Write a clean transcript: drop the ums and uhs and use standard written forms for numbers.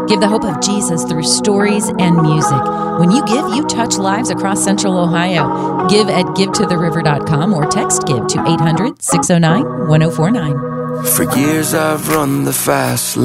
Give the hope of Jesus through stories and music. When you give, you touch lives across Central Ohio. Give at givetotheriver.com or text give to 800-609-1049. For years I've run the fast lane.